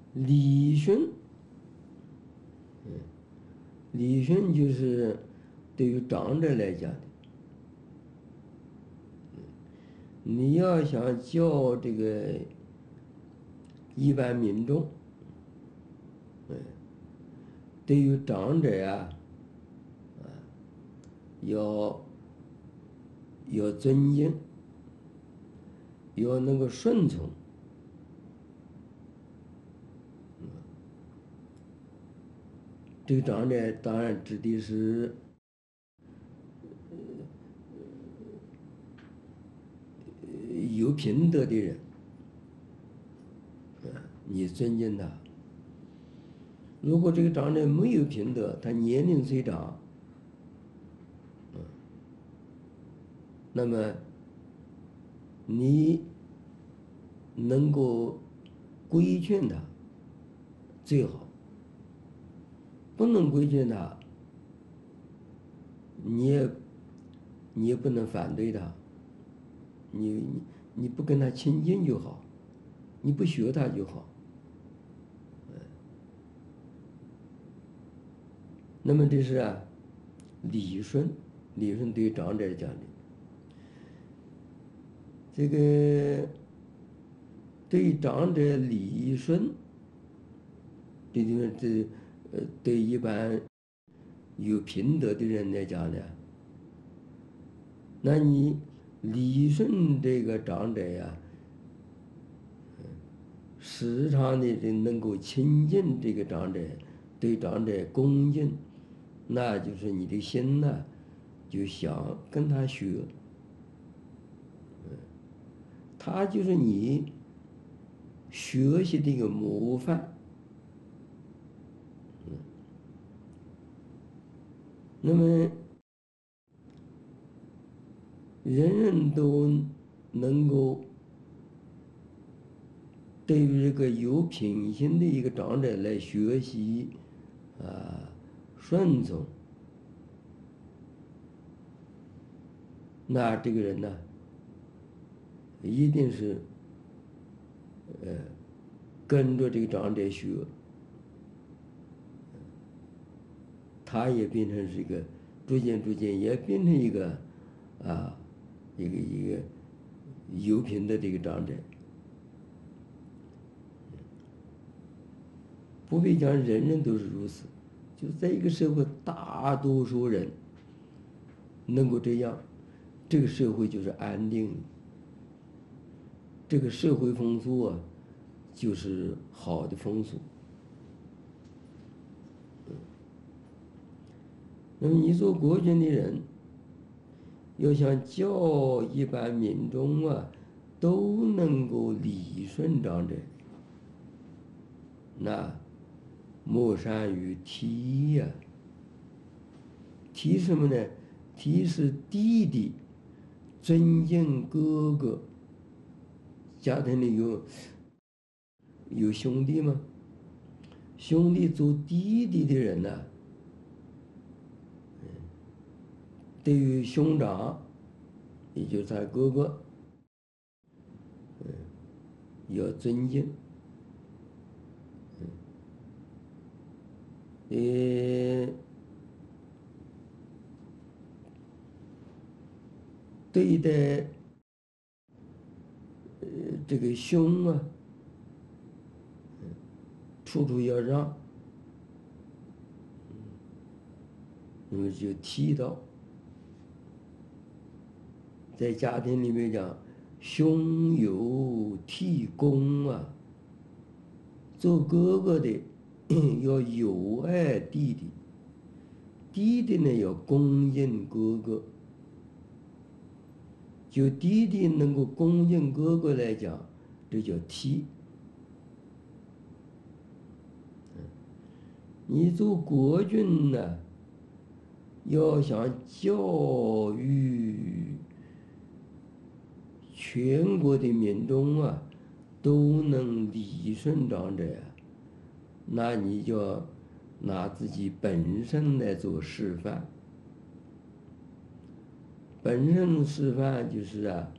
礼训，礼训就是对于长者来讲的，你要想教这个一般民众，对于长者呀，要尊敬，要能够顺从。这个长者当然指的是有品德的人，你尊敬他。如果这个长者没有品德，他年龄虽长，那么你能够规劝他最好，不能规劝他，你也不能反对他，你不跟他亲近就好，你不学他就好。那么这是礼顺，礼顺对长者讲的。这个对长者礼顺，这地方对一般有品德的人来讲呢，那你礼顺这个长者呀，时常的能够亲近这个长者，对长者恭敬，那就是你的心呢，就想跟他学，他就是你学习的一个模范。那么人人都能够对于这个有品行的一个长者来学习顺从，那这个人呢，一定是跟着这个长者学，他也变成是一个逐渐也变成一个一个有品的这个长者。不必讲人人都是如此，就在一个社会，大多数人能够这样，这个社会就是安定，这个社会风俗就是好的风俗。那么你做国君的人，要想教一般民众都能够理顺长者，那莫善于提呀。提什么呢？提是弟弟尊敬哥哥。家庭里有兄弟吗？兄弟做弟弟的人呢，对于兄长，也就是他哥哥，要尊敬。对待这个兄处处要让，那么就提到在家庭里面讲，兄友弟恭做哥哥的要友爱弟弟，弟弟呢要恭敬哥哥。就弟弟能够恭敬哥哥来讲，这叫悌。你做国君呢，要想教育全国的民众都能理顺长者那你就要拿自己本身来做示范。本身示范就是